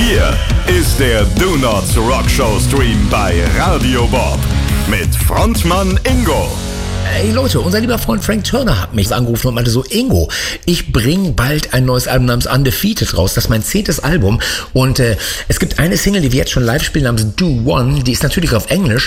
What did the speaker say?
Hier ist der Do Nots Rock Show Stream bei Radio Bob mit Frontmann Ingo. Hey Leute, unser lieber Freund Frank Turner hat mich angerufen und meinte so, Ingo, ich bringe bald ein neues Album namens Undefeated raus. Das ist mein 10. Album und es gibt eine Single, die wir jetzt schon live spielen, namens Do One. Die ist natürlich auf Englisch.